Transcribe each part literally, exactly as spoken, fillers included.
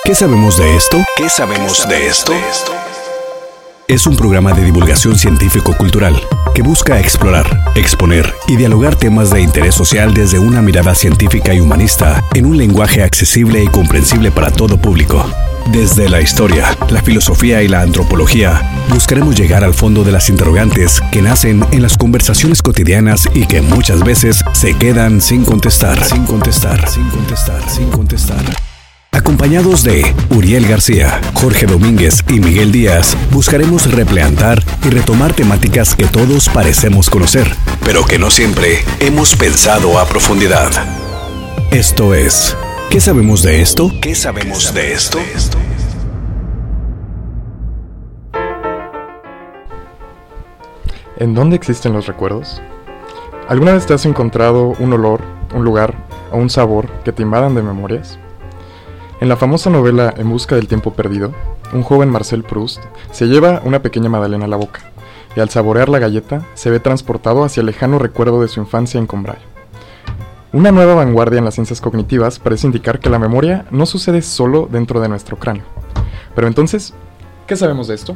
¿Qué sabemos de esto? ¿Qué sabemos de esto? Es un programa de divulgación científico-cultural que busca explorar, exponer y dialogar temas de interés social desde una mirada científica y humanista en un lenguaje accesible y comprensible para todo público. Desde la historia, la filosofía y la antropología, buscaremos llegar al fondo de las interrogantes que nacen en las conversaciones cotidianas y que muchas veces se quedan sin contestar, sin contestar, sin contestar, sin contestar. Acompañados de Uriel García, Jorge Domínguez y Miguel Díaz, buscaremos replantear y retomar temáticas que todos parecemos conocer, pero que no siempre hemos pensado a profundidad. Esto es, ¿qué sabemos de esto? ¿Qué sabemos de esto? ¿En dónde existen los recuerdos? ¿Alguna vez te has encontrado un olor, un lugar o un sabor que te invadan de memorias? En la famosa novela En busca del tiempo perdido, un joven Marcel Proust se lleva una pequeña magdalena a la boca, y al saborear la galleta se ve transportado hacia el lejano recuerdo de su infancia en Combray. Una nueva vanguardia en las ciencias cognitivas parece indicar que la memoria no sucede solo dentro de nuestro cráneo. Pero entonces, ¿qué sabemos de esto?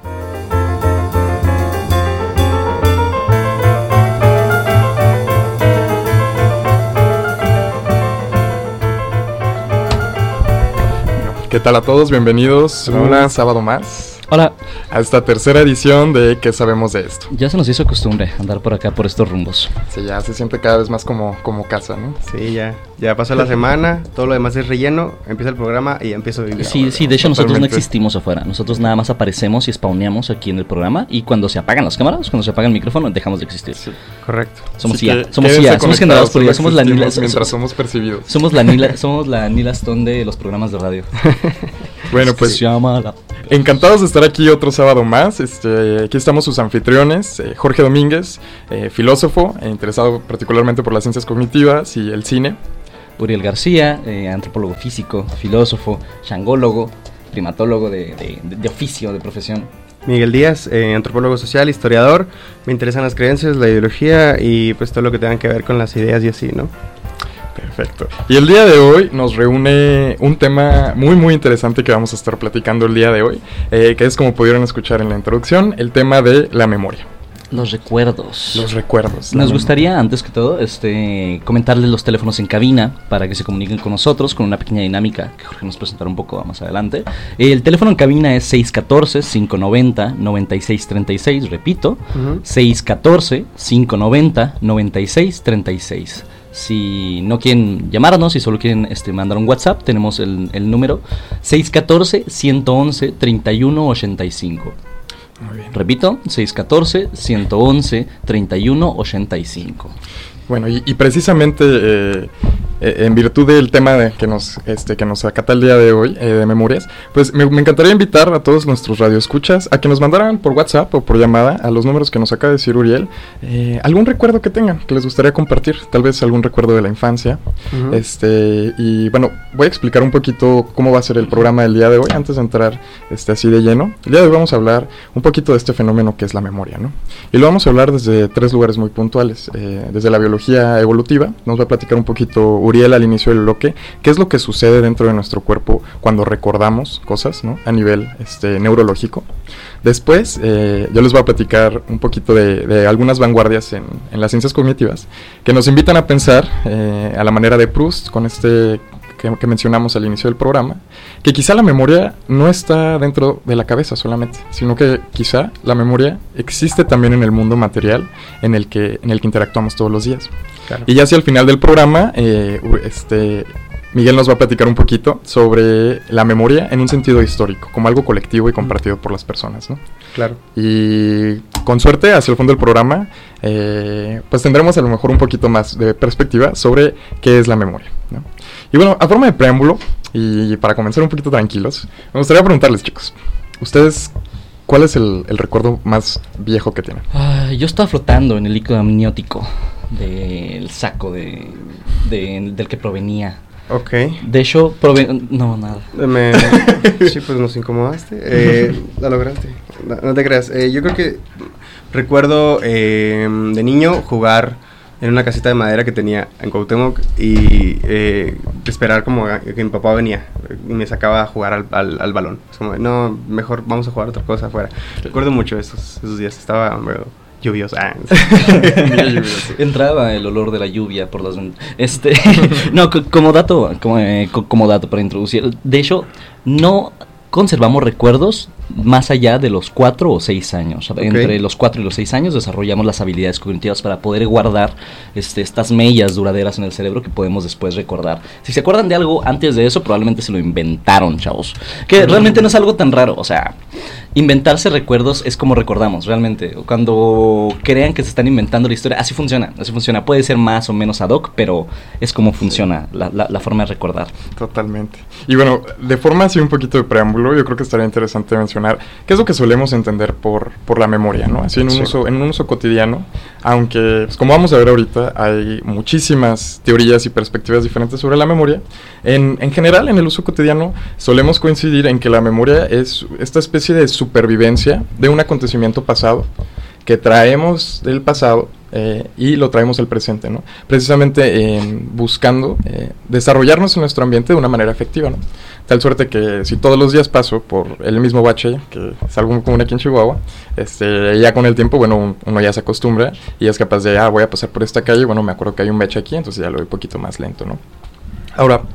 ¿Qué tal a todos? Bienvenidos un sábado más. Hola. A esta tercera edición de ¿Qué sabemos de esto? Ya se nos hizo costumbre andar por acá, por estos rumbos. Sí, ya se siente cada vez más como, como casa, ¿no? Sí, ya. Ya pasó la semana, todo lo demás es relleno, empieza el programa y empiezo a vivir. Sí, ahora, sí, de hecho Totalmente. nosotros no existimos afuera. Nosotros nada más aparecemos y spawneamos aquí en el programa. Y cuando se apagan las cámaras, cuando se apaga el micrófono, dejamos de existir. Sí. Correcto. Somos Así I A, que somos quédense I A, somos generados por I A, conectados, somos la Nila, existimos mientras somos, somos percibidos. somos la Nila, somos la Nila Stone de los programas de radio. Bueno, pues Se llama la... encantados de estar aquí otro sábado más. Este, aquí estamos sus anfitriones, eh, Jorge Domínguez, eh, filósofo, eh, interesado particularmente por las ciencias cognitivas y el cine. Uriel García, eh, antropólogo físico, filósofo, shangólogo, primatólogo de, de, de, de oficio, de profesión. Miguel Díaz, eh, antropólogo social, historiador. Me interesan las creencias, la ideología y pues todo lo que tenga que ver con las ideas y así, ¿no? Perfecto. Y el día de hoy nos reúne un tema muy muy interesante que vamos a estar platicando el día de hoy, eh, que es, como pudieron escuchar en la introducción, el tema de la memoria. Los recuerdos. Los recuerdos. Nos gustaría, antes que todo, este, comentarles los teléfonos en cabina para que se comuniquen con nosotros con una pequeña dinámica que Jorge nos presentará un poco más adelante. El teléfono en cabina es seis uno cuatro, cinco nueve cero, nueve seis tres seis, repito, uh-huh. seis uno cuatro, cinco nueve cero, nueve seis tres seis. Si no quieren llamarnos y solo quieren este, mandar un WhatsApp, tenemos el, el número seis uno cuatro, uno uno uno, tres uno ocho cinco. Muy bien. Repito, seis uno cuatro, uno uno uno, tres uno ocho cinco. Bueno, y, y precisamente eh, eh, en virtud del tema de que nos este que nos acata el día de hoy, eh, de memorias, pues me, me encantaría invitar a todos nuestros radioescuchas a que nos mandaran por WhatsApp o por llamada a los números que nos acaba de decir Uriel, eh, algún recuerdo que tengan, que les gustaría compartir, tal vez algún recuerdo de la infancia. Uh-huh. Este y bueno, voy a explicar un poquito cómo va a ser el programa del día de hoy, antes de entrar este así de lleno. El día de hoy vamos a hablar un poquito de este fenómeno que es la memoria, ¿no? Y lo vamos a hablar desde tres lugares muy puntuales, eh, desde la biología evolutiva. Nos va a platicar un poquito Uriel al inicio del bloque, qué es lo que sucede dentro de nuestro cuerpo cuando recordamos cosas, ¿no? A nivel este, neurológico. Después, eh, yo les voy a platicar un poquito de, de algunas vanguardias en, en las ciencias cognitivas que nos invitan a pensar eh, a la manera de Proust, con este que, que mencionamos al inicio del programa, que quizá la memoria no está dentro de la cabeza solamente, sino que quizá la memoria existe también en el mundo material en el que, en el que interactuamos todos los días. Claro. Y ya hacia el final del programa, eh, este... Miguel nos va a platicar un poquito sobre la memoria en un sentido histórico, como algo colectivo y compartido por las personas, ¿no? Claro. Y con suerte, hacia el fondo del programa, eh, pues tendremos a lo mejor un poquito más de perspectiva sobre qué es la memoria, ¿no? Y bueno, a forma de preámbulo, y para comenzar un poquito tranquilos, me gustaría preguntarles, chicos, ¿ustedes cuál es el, el recuerdo más viejo que tienen? Uh, yo estaba flotando en el líquido amniótico del saco de, de, del que provenía. Ok. De hecho, proven... No, nada. Me... Sí, pues nos incomodaste. Eh, la lograste. No, no te creas. Eh, yo creo que recuerdo eh, de niño jugar en una casita de madera que tenía en Cuauhtémoc y eh, esperar como a que mi papá venía y me sacaba a jugar al, al, al balón. Es como, no, mejor vamos a jugar otra cosa afuera. Recuerdo mucho esos, esos días, estaba bueno, lluvioso. Ah, entraba el olor de la lluvia por las este no, c- como dato, como, eh, co- como dato para introducir, de hecho, no conservamos recuerdos más allá de los cuatro o seis años. Okay. Entre los cuatro y los seis años desarrollamos las habilidades cognitivas para poder guardar este, estas mellas duraderas en el cerebro que podemos después recordar. Si se acuerdan de algo antes de eso, probablemente se lo inventaron, chavos. Que mm. realmente no es algo tan raro, o sea, inventarse recuerdos es como recordamos, realmente. Cuando crean que se están inventando la historia, así funciona, así funciona. Puede ser más o menos ad hoc, pero es como funciona la, la, la forma de recordar. Totalmente. Y bueno, de forma así un poquito de preámbulo, yo creo que estaría interesante mencionar qué es lo que solemos entender por, por la memoria, ¿no? Así en un, sí. uso, en un uso cotidiano, aunque, pues, como vamos a ver ahorita, hay muchísimas teorías y perspectivas diferentes sobre la memoria. En, en general, en el uso cotidiano, solemos coincidir en que la memoria es esta especie de supervivencia de un acontecimiento pasado que traemos del pasado eh, y lo traemos al presente, ¿no? Precisamente eh, buscando eh, desarrollarnos en nuestro ambiente de una manera efectiva, ¿no? Tal suerte que si todos los días paso por el mismo bache, que es algo muy común aquí en Chihuahua, este, ya con el tiempo, bueno, uno ya se acostumbra y es capaz de, ah, voy a pasar por esta calle, bueno, me acuerdo que hay un bache aquí, entonces ya lo voy un poquito más lento, ¿no? Ahora,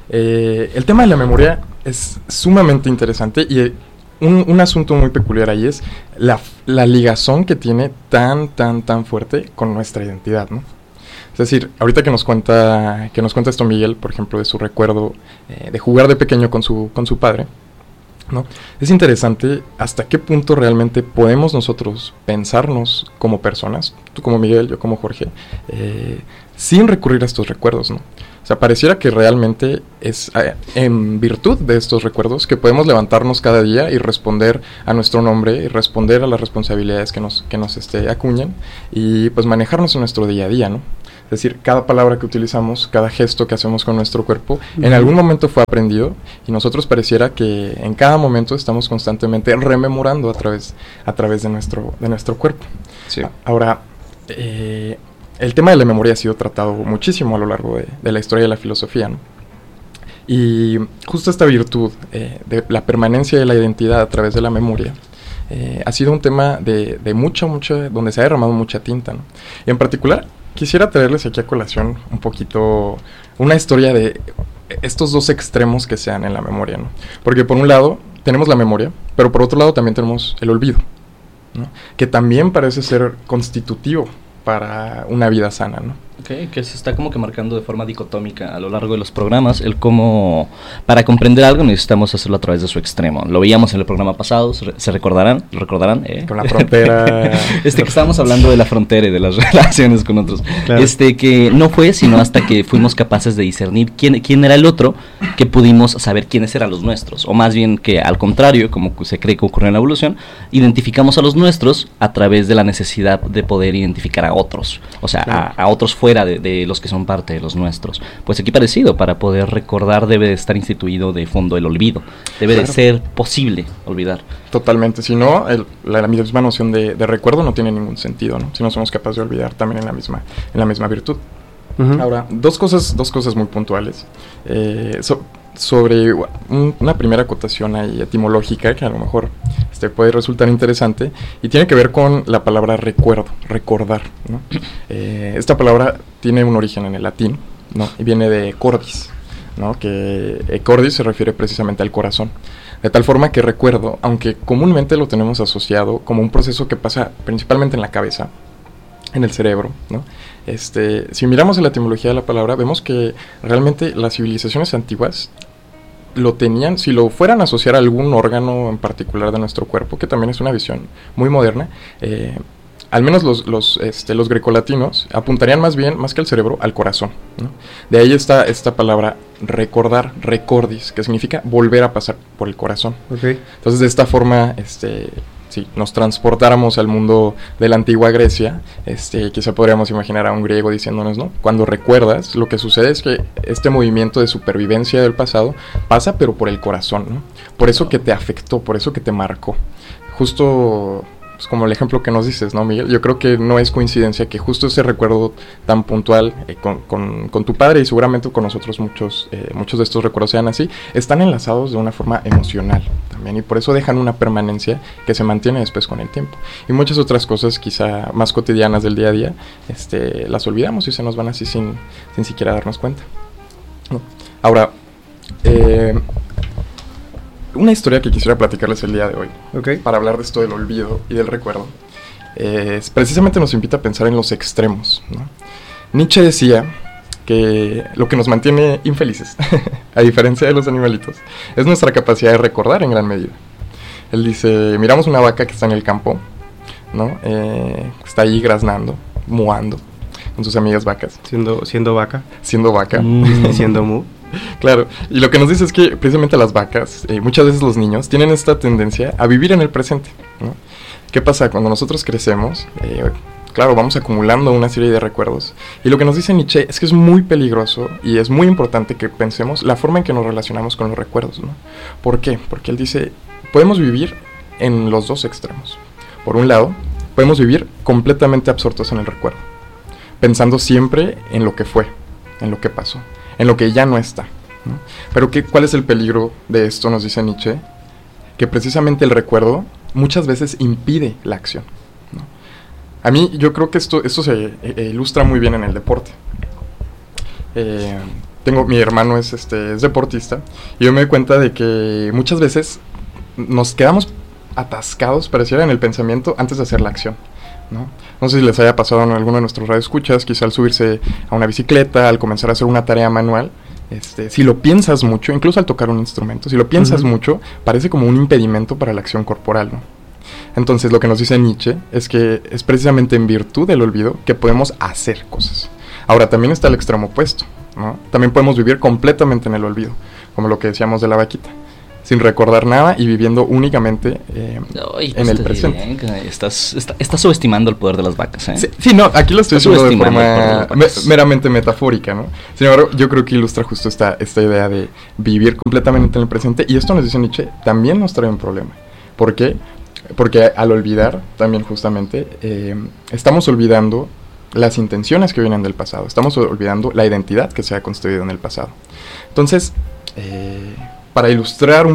eh, el tema de la memoria es sumamente interesante y un, un asunto muy peculiar ahí es la, la ligazón que tiene tan, tan, tan fuerte con nuestra identidad, ¿no? Es decir, ahorita que nos cuenta que nos cuenta esto Miguel, por ejemplo, de su recuerdo eh, de jugar de pequeño con su con su padre, ¿no? Es interesante hasta qué punto realmente podemos nosotros pensarnos como personas, tú como Miguel, yo como Jorge, eh, sin recurrir a estos recuerdos, ¿no? O sea, pareciera que realmente es eh, en virtud de estos recuerdos que podemos levantarnos cada día y responder a nuestro nombre y responder a las responsabilidades que nos que nos este, acuñan y pues manejarnos en nuestro día a día, ¿no? Es decir, cada palabra que utilizamos, cada gesto que hacemos con nuestro cuerpo, uh-huh. en algún momento fue aprendido y nosotros pareciera que en cada momento estamos constantemente rememorando a través, a través de, nuestro, de nuestro cuerpo. Sí. Ahora, eh, el tema de la memoria ha sido tratado muchísimo a lo largo de, de la historia de la filosofía, ¿no? Y justo esta virtud eh, de la permanencia de la identidad a través de la memoria eh, ha sido un tema de, de mucha, mucha, donde se ha derramado mucha tinta, ¿no? Y en particular, quisiera traerles aquí a colación un poquito una historia de estos dos extremos que se dan en la memoria, ¿no? Porque por un lado tenemos la memoria, pero por otro lado también tenemos el olvido, ¿no? Que también parece ser constitutivo para una vida sana, ¿no? Okay, que se está como que marcando de forma dicotómica a lo largo de los programas, el cómo, para comprender algo necesitamos hacerlo a través de su extremo. Lo veíamos en el programa pasado, se, se recordarán, recordarán, ¿eh? Con la frontera. este que estábamos hablando de la frontera y de las relaciones con otros. Claro. Este que no fue sino hasta que fuimos capaces de discernir quién, quién era el otro, que pudimos saber quiénes eran los nuestros. O más bien que al contrario, como se cree que ocurrió en la evolución, identificamos a los nuestros a través de la necesidad de poder identificar a otros. O sea, claro. a, a otros fuera De, de los que son parte de los nuestros. Pues aquí parecido, para poder recordar debe de estar instituido de fondo el olvido, debe claro. de ser posible olvidar. Totalmente, si no, el, la, la misma noción de, de recuerdo no tiene ningún sentido, ¿no? Si no somos capaces de olvidar también en la misma, en la misma virtud. Uh-huh. Ahora, dos cosas, dos cosas muy puntuales. Eh, so, sobre un, una primera acotación ahí etimológica que a lo mejor este, puede resultar interesante y tiene que ver con la palabra recuerdo, recordar, ¿no? Eh, esta palabra tiene un origen en el latín, ¿no? Y viene de cordis, ¿no? Que eh, cordis se refiere precisamente al corazón. De tal forma que recuerdo, aunque comúnmente lo tenemos asociado como un proceso que pasa principalmente en la cabeza, en el cerebro, ¿no? Este, si miramos en la etimología de la palabra, vemos que realmente las civilizaciones antiguas lo tenían, si lo fueran a asociar a algún órgano en particular de nuestro cuerpo, que también es una visión muy moderna, eh, al menos los, los, este, los grecolatinos apuntarían más bien, más que al cerebro, al corazón, ¿no? De ahí está esta palabra recordar, recordis, que significa volver a pasar por el corazón. Okay. Entonces, de esta forma, este... si nos transportáramos al mundo de la antigua Grecia, este, quizá podríamos imaginar a un griego diciéndonos, ¿no? Cuando recuerdas, lo que sucede es que este movimiento de supervivencia del pasado pasa, pero por el corazón, ¿no? Por eso que te afectó, por eso que te marcó. Justo, pues como el ejemplo que nos dices, ¿no, Miguel? Yo creo que no es coincidencia que justo ese recuerdo tan puntual eh, con, con, con tu padre y seguramente con nosotros muchos, eh, muchos de estos recuerdos sean así, están enlazados de una forma emocional también y por eso dejan una permanencia que se mantiene después con el tiempo. Y muchas otras cosas quizá más cotidianas del día a día, este, las olvidamos y se nos van así sin, sin siquiera darnos cuenta. ¿No? Ahora, eh, una historia que quisiera platicarles el día de hoy, Okay. para hablar de esto del olvido y del recuerdo, eh, precisamente nos invita a pensar en los extremos, ¿no? Nietzsche decía que lo que nos mantiene infelices, a diferencia de los animalitos, es nuestra capacidad de recordar en gran medida. Él dice, miramos una vaca que está en el campo, ¿no? Eh, está ahí graznando, muando, con sus amigas vacas. Siendo, siendo vaca. Siendo vaca. Mm. Siendo mu. Claro, y lo que nos dice es que precisamente las vacas, eh, muchas veces los niños, tienen esta tendencia a vivir en el presente, ¿no? ¿Qué pasa? Cuando nosotros crecemos, eh, claro, vamos acumulando una serie de recuerdos. Y lo que nos dice Nietzsche es que es muy peligroso y es muy importante que pensemos la forma en que nos relacionamos con los recuerdos, ¿no? ¿Por qué? Porque él dice, podemos vivir en los dos extremos. Por un lado, podemos vivir completamente absortos en el recuerdo, pensando siempre en lo que fue, en lo que pasó, en lo que ya no está, ¿no? Pero ¿qué, ¿cuál es el peligro de esto? Nos dice Nietzsche, que precisamente el recuerdo muchas veces impide la acción, ¿no? A mí yo creo que esto, esto se eh, ilustra muy bien en el deporte. Eh, tengo, mi hermano es, este, es deportista y yo me doy cuenta de que muchas veces nos quedamos atascados, pareciera, en el pensamiento antes de hacer la acción, ¿no? No sé si les haya pasado en alguno de nuestros radioescuchas, quizá al subirse a una bicicleta, al comenzar a hacer una tarea manual, este, si lo piensas mucho, incluso al tocar un instrumento, si lo piensas uh-huh. mucho, parece como un impedimento para la acción corporal, ¿no? Entonces lo que nos dice Nietzsche es que es precisamente en virtud del olvido que podemos hacer cosas. Ahora también está el extremo opuesto, ¿no? También podemos vivir completamente en el olvido, como lo que decíamos de la vaquita, sin recordar nada y viviendo únicamente eh, Ay, en el presente. Bien, estás, está, estás subestimando el poder de las vacas, ¿eh? Sí, sí, no, aquí lo estoy haciendo de forma me, meramente metafórica, ¿no? Sin embargo, yo creo que ilustra justo esta, esta idea de vivir completamente en el presente, y esto nos dice Nietzsche, también nos trae un problema. ¿Por qué? Porque al olvidar, también justamente, eh, estamos olvidando las intenciones que vienen del pasado, estamos olvidando la identidad que se ha construido en el pasado. Entonces, eh, para ilustrar un